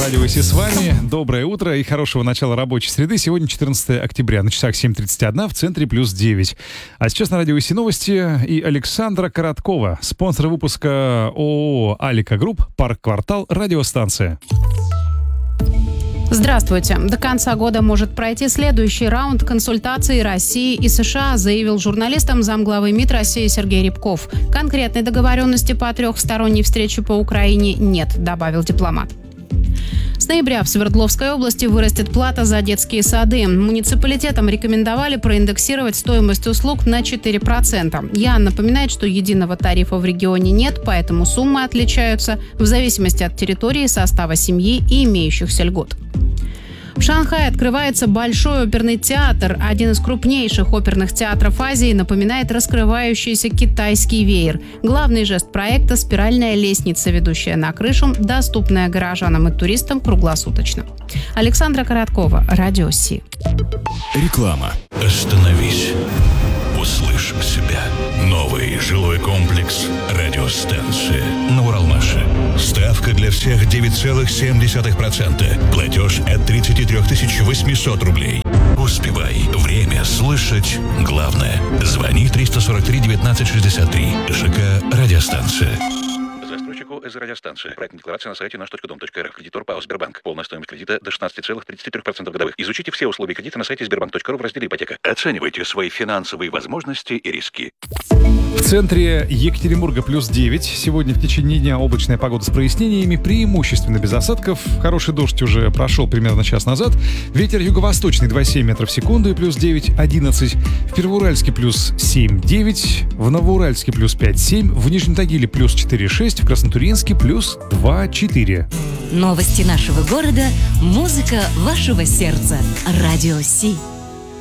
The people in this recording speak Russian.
Радио Си с вами. Доброе утро и хорошего начала рабочей среды. Сегодня 14 октября. На часах 7:31, в центре +9. А сейчас на Радио Си новости и Александра Короткова, спонсор выпуска ООО «Алика Групп», «Парк-квартал», радиостанция. Здравствуйте. До конца года может пройти следующий раунд консультаций России и США, заявил журналистам замглавы МИД России Сергей Рябков. Конкретной договоренности по трехсторонней встрече по Украине нет, добавил дипломат. С ноября в Свердловской области вырастет плата за детские сады. Муниципалитетам рекомендовали проиндексировать стоимость услуг на 4%. ЯН напоминает, что единого тарифа в регионе нет, поэтому суммы отличаются в зависимости от территории, состава семьи и имеющихся льгот. В Шанхае открывается Большой оперный театр. Один из крупнейших оперных театров Азии напоминает раскрывающийся китайский веер. Главный жест проекта – спиральная лестница, ведущая на крышу, доступная горожанам и туристам круглосуточно. Александра Короткова, Радио Си. Реклама. Остановись. Услышь себя. Новый жилой комплекс «Радиостанция» на Уралмаше. Ставка для всех 9,7%. Платеж от 33 800 рублей. Успевай. Время слышать главное. Звони 343 19 63. ЖК «Радиостанция». Застройщику из радиостанции. Проектная декларация на сайте наш.дом.рф. Кредитор ПАО «Сбербанк». Полная стоимость кредита до 16,33% годовых. Изучите все условия кредита на сайте sberbank.ru в разделе «Ипотека». Оценивайте свои финансовые возможности и риски. В центре Екатеринбурга +9. Сегодня в течение дня облачная погода с прояснениями, преимущественно без осадков. Хороший дождь уже прошел примерно час назад. Ветер юго-восточный 2,7 метров в секунду и +9, 11. В Первоуральске +7, 9. В Новоуральске +5, 7. В Нижнем Тагиле +4, 6. В Краснотурьинске +2, 4. Новости нашего города, музыка вашего сердца. Радио Си.